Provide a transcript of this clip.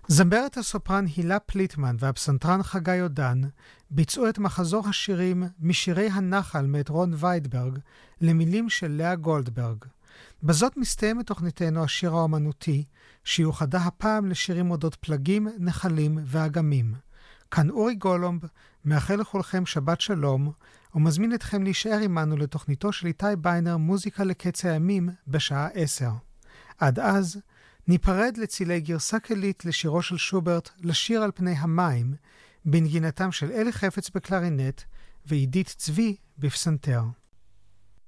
זמרת הסופרן הילה פליטמן והפסנתרן חגי עודן ביצעו את מחזור השירים משירי הנחל מאת רון ויידברג למילים של לאה גולדברג. בזאת מסתיימת תוכניתנו השיר האומנותי, שיוחדה הפעם לשירים אודות פלגים, נחלים ואגמים. כאן אורי גולומב, מאחל לכולכם שבת שלום, ומזמין אתכם להישאר עמנו לתוכניתו של איתי ביינר מוזיקה לקץ הימים בשעה 10. עד אז, ניפרד לצילי גרסה קלית לשירו של שוברט לשיר על פני המים, בנגינתם של אלי חפץ בקלרינט ועידית צבי בפסנתר.